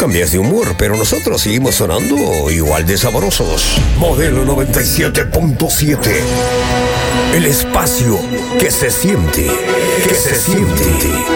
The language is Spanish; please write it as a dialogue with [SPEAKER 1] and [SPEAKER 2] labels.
[SPEAKER 1] cambias de humor, pero nosotros seguimos sonando igual de sabrosos. Modelo 97.7. El espacio que se siente.